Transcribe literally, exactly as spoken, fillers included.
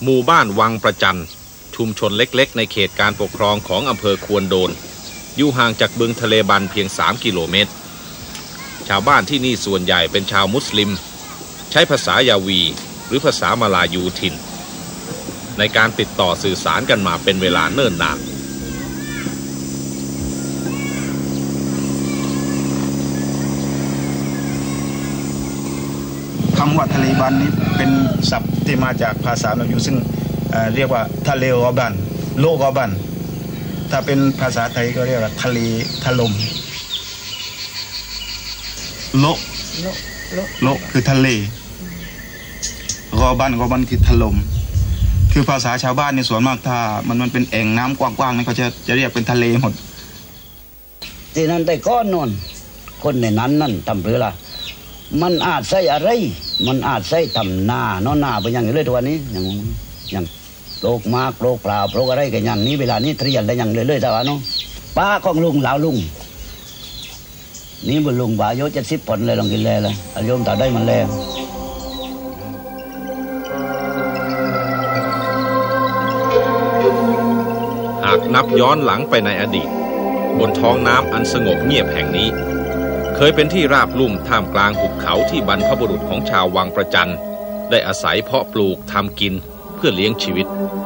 หมู่บ้านวังประจันชุมชนเล็กๆในเขตการปกครองของอำเภอควนโดนอยู่ห่างจากบึงทะเลบันเพียงสามกิโลเมตรชาวบ้านที่นี่ส่วนใหญ่เป็นชาวมุสลิมใช้ภาษายาวีหรือภาษามาลายูถิ่นในการติดต่อสื่อสารกันมาเป็นเวลาเนิ่นนานคำว่าทะเลบันนี้เป็นศัพท์ที่มาจากภาษามาลายูซึ่งเรียกว่าทะเลกอบันโลกอบันถ้าเป็นภาษาไทยก็เรียกว่าทะเลถล่มโลโลคือทะเลกอบันกอบันคือถล่มคือภาษาชาวบ้านในส่วนมากถ้ามันมันเป็นแอ่งน้ำกว้างๆนี่เขาจะจะเรียกเป็นทะเลหมดที่นั่นแต่ก้อนนอนคนในนั้นนั่นทำเพื่อละมันอาจใส่อะไรมันอาจใส่ทำหน้าเนาะหน้าเป็นอย่างนี้เลยตัวนี้อย่างอย่างโรคมากโรคเปล่าโรคอะไรกันอย่างนี้เวลานี้เรียนได้อย่างเลยเลยแต่ว่าเนาะป้าของลุงเหล่าลุงนี่บุญลุงบ่าโยเจ็ดสิบผลเลยลองกินเลยเลยอายุต่อได้มันแล้วหากนับย้อนหลังไปในอดีตบนท้องน้ำอันสงบเงียบแห่งนี้เคยเป็นที่ราบลุ่มท่ามกลางหุบเขาที่บรรพบุรุษของชาววังประจันได้อาศัยเพาะปลูกทำกินเพื่อเลี้ยงชีวิต